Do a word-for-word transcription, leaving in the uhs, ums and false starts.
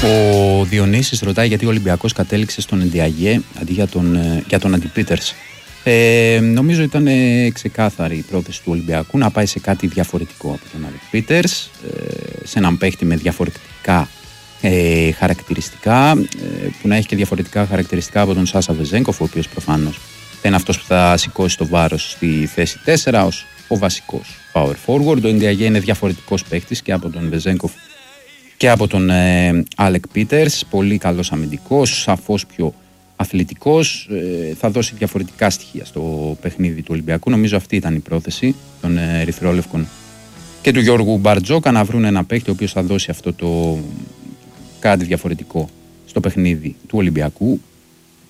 Ο Διονύσης ρωτάει γιατί ο Ολυμπιακός κατέληξε στον Εντιαγέ αντί για τον, για τον Αντι Πίτερς. Ε, νομίζω ήταν ε, ξεκάθαρη η πρόθεση του Ολυμπιακού να πάει σε κάτι διαφορετικό από τον Αντι Πίτερς, ε, σε έναν παίχτη με διαφορετικά ε, χαρακτηριστικά, ε, που να έχει και διαφορετικά χαρακτηριστικά από τον Σάσα Βεζένκοφ, ο οποίος προφανώς θα είναι αυτός που θα σηκώσει το βάρος στη θέση τέσσερα ως ο βασικός power forward. Ο Εντιαγέ είναι διαφορετικός παίχτης και από τον Βεζένκοφ και από τον ε, Άλεκ Πίτερς, πολύ καλός αμυντικός, σαφώς πιο αθλητικός, ε, θα δώσει διαφορετικά στοιχεία στο παιχνίδι του Ολυμπιακού. Νομίζω αυτή ήταν η πρόθεση των ε, Ερυθρόλευκων και του Γιώργου Μπαρτζόκα, να βρουν ένα παίκτη ο οποίος θα δώσει αυτό το κάτι διαφορετικό στο παιχνίδι του Ολυμπιακού.